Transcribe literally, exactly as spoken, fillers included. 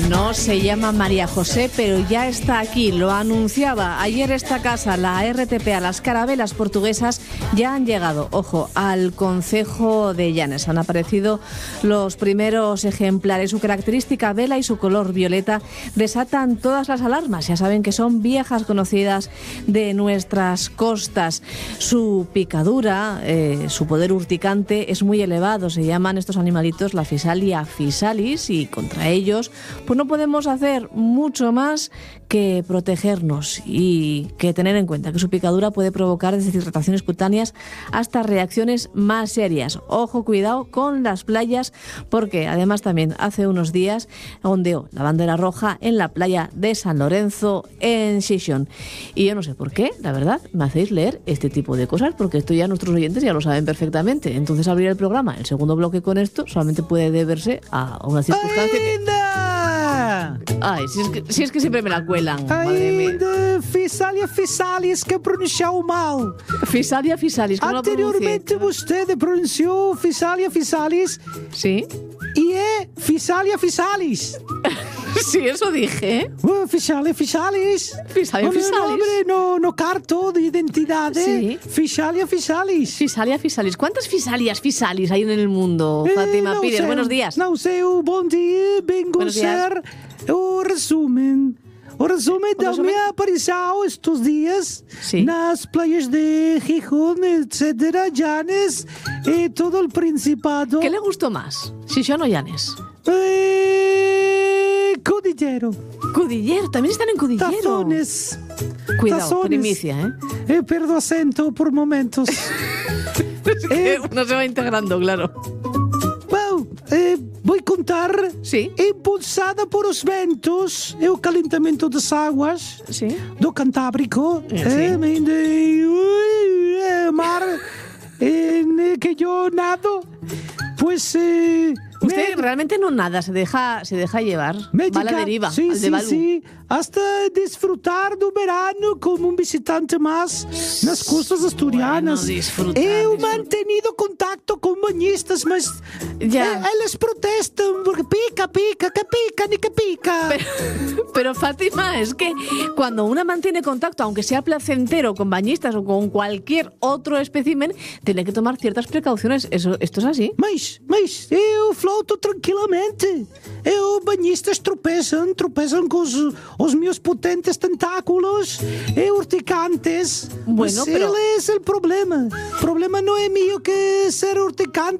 No se llama María José, pero ya está aquí. Lo anunciaba ayer esta casa, la R T P A. Las carabelas portuguesas ya han llegado, ojo, al concejo de Llanes. Han aparecido los primeros ejemplares. Su característica vela y su color violeta desatan todas las alarmas. Ya saben que son viejas conocidas de nuestras costas. Su picadura, eh, su poder urticante es muy elevado. Se llaman estos animalitos la Physalia physalis y contra ellos pues no podemos hacer mucho más que protegernos y que tener en cuenta que su picadura puede provocar desde irritaciones cutáneas hasta reacciones más serias. Ojo, cuidado con las playas, porque además también hace unos días ondeó la bandera roja en la playa de San Lorenzo en Xixón. Y yo no sé por qué, la verdad, me hacéis leer este tipo de cosas, porque esto ya nuestros oyentes ya lo saben perfectamente. Entonces abrir el programa, el segundo bloque con esto, solamente puede deberse a una circunstancia que... Ay, si es que, si es que siempre me la cuelan. Ainda Physalia physalis, que pronunciou mal. Physalia physalis, ¿cómo Anteriormente lo usted pronunció Physalia physalis. Sí. Y es Physalia physalis. Sí, eso dije. Uh, Physalia physalis. Physalia physalis. No, nombre, no, no carto de identidad. Sí. Physalia physalis. Physalia physalis. ¿Cuántas Physalias physalis hay en el mundo, Fátima eh, Pires? Sei, buenos días. Não sei, bom dia. Vengo a ser o resumen. O resumen da minha aparição estes dias sí. nas playas de Gijón, etcétera, Llanes y todo el Principado. ¿Qué le gustó más, Xixón o Llanes? Eh, Cudillero. Cudillero, también están en Cudillero. Tazones. Cuidado, Tazones. primicia, ¿eh? Eh, perdo acento por momentos. eh, uno se va integrando, claro. Well, eh, vou contar. Sí. Impulsada por os ventos e o calentamento das águas sí. do Cantábrico, sí. eh, de uh, mar en que yo nado, pues... Eh, Usted me, realmente no nada, se deja, se deja llevar. Va a la deriva, sí, al de sí, Balú. sí, hasta disfrutar do verano como un visitante más nas costas asturianas. Bueno, disfrutar, He disfrutar. mantenido contacto con bañistas, mas ya. Eh, eles protestan porque pica, pica, que pica, ni que pica. Pero, pero Fátima, es que cuando una mantiene contacto, aunque sea placentero, con bañistas o con cualquier otro espécimen, tiene que tomar ciertas precauciones. Eso, ¿esto es así? Mas, mas, eu floto tranquilamente. Eu, bañistas tropeçam, tropeçam com os, os meus potentes tentáculos e urticantes. Bueno, mas pero... ele é o problema. O problema não é mío que ser urticante.